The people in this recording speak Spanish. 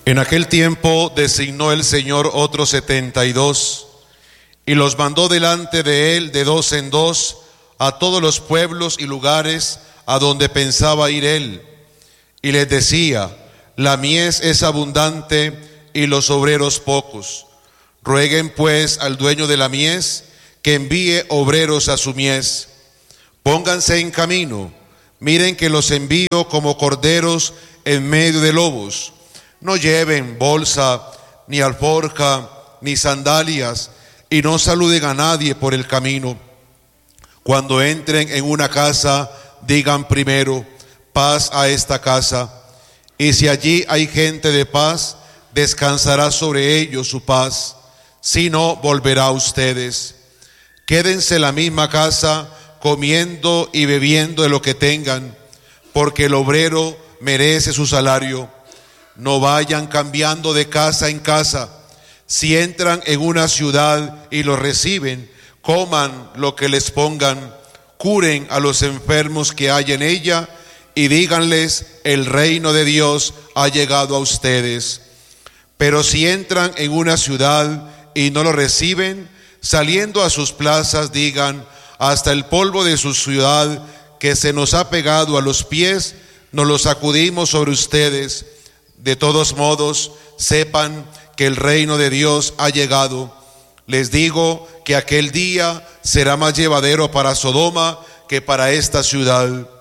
En aquel tiempo designó el Señor otros 72 y los mandó delante de él de dos en dos a todos los pueblos y lugares a donde pensaba ir él. Y les decía: la mies es abundante y los obreros pocos. Rueguen pues al dueño de la mies que envíe obreros a su mies. Pónganse en camino, miren que los envío como corderos en medio de lobos. No lleven bolsa, ni alforja, ni sandalias, y no saluden a nadie por el camino. Cuando entren en una casa, digan primero: paz a esta casa. Y si allí hay gente de paz, descansará sobre ellos su paz. Si no, volverá a ustedes. Quédense en la misma casa, comiendo y bebiendo de lo que tengan, porque el obrero merece su salario. No vayan cambiando de casa en casa. Si entran en una ciudad y los reciben, coman lo que les pongan, curen a los enfermos que hay en ella y díganles: el reino de Dios ha llegado a ustedes. Pero si entran en una ciudad y no lo reciben, saliendo a sus plazas digan: hasta el polvo de su ciudad que se nos ha pegado a los pies, nos lo sacudimos sobre ustedes. De todos modos, sepan que el reino de Dios ha llegado. Les digo que aquel día será más llevadero para Sodoma que para esta ciudad.